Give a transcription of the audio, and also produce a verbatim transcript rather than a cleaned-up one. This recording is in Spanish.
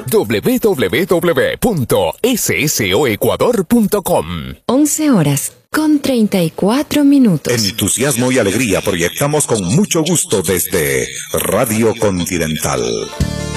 doble u doble u doble u punto s s o ecuador punto com. once horas con treinta y cuatro minutos. Entusiasmo y alegría proyectamos con mucho gusto desde Radio Continental.